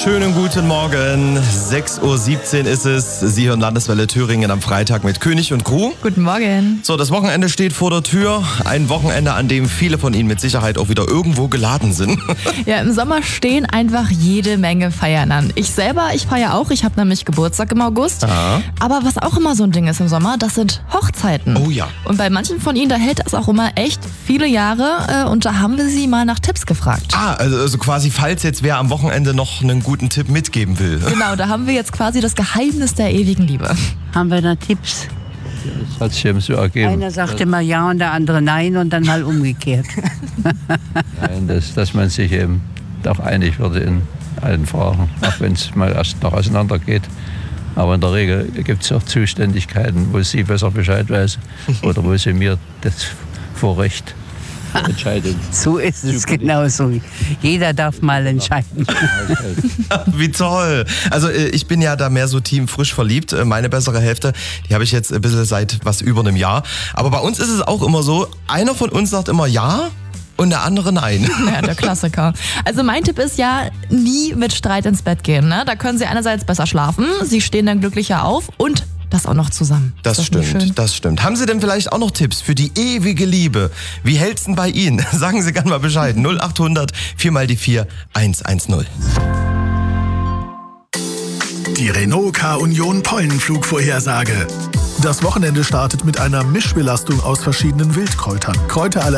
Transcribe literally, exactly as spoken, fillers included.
Schönen guten Morgen. sechs Uhr siebzehn ist es. Sie hören Landeswelle Thüringen am Freitag mit König und Crew. Guten Morgen. So, das Wochenende steht vor der Tür. Ein Wochenende, an dem viele von Ihnen mit Sicherheit auch wieder irgendwo geladen sind. Ja, im Sommer stehen einfach jede Menge Feiern an. Ich selber, ich feiere auch. Ich habe nämlich Geburtstag im August. Aha. Aber was auch immer so ein Ding ist im Sommer, das sind Hochzeiten. Oh ja. Und bei manchen von Ihnen, da hält das auch immer echt viele Jahre. Und da haben wir Sie mal nach Tipps gefragt. Ah, also, also quasi, falls jetzt wer am Wochenende noch einen guten Tipp mitgeben will. Genau, da haben wir jetzt quasi das Geheimnis der ewigen Liebe. Haben wir da Tipps? Das hat sich eben so ergeben. Einer sagt immer ja und der andere nein und dann mal umgekehrt. Nein, dass, dass man sich eben auch einig wird in allen Fragen, auch wenn es mal erst noch auseinander geht. Aber in der Regel gibt es auch Zuständigkeiten, wo sie besser Bescheid weiß oder wo sie mir das Vorrecht entscheidet. So ist es genauso. Jeder darf mal entscheiden. Wie toll. Also ich bin ja da mehr so Team frisch verliebt. Meine bessere Hälfte, die habe ich jetzt ein bisschen seit was über einem Jahr. Aber bei uns ist es auch immer so, einer von uns sagt immer ja und der andere nein. Ja, der Klassiker. Also mein Tipp ist ja, nie mit Streit ins Bett gehen. Ne? Da können Sie einerseits besser schlafen, Sie stehen dann glücklicher auf und das auch noch zusammen. Das, das stimmt, das stimmt. Haben Sie denn vielleicht auch noch Tipps für die ewige Liebe? Wie hält's denn bei Ihnen? Sagen Sie gerne mal Bescheid. null acht hundert vier mal die vier eins eins null. Die Renault K-Union Pollenflugvorhersage. Das Wochenende startet mit einer Mischbelastung aus verschiedenen Wildkräutern. Kräuterallergie